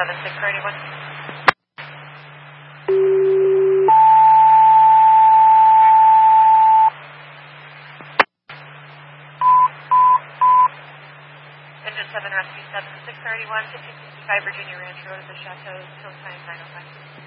7631. Engine 7 Rescue 7631, 1565 Virginia Ranch Road at the Chateau, Hill time 905.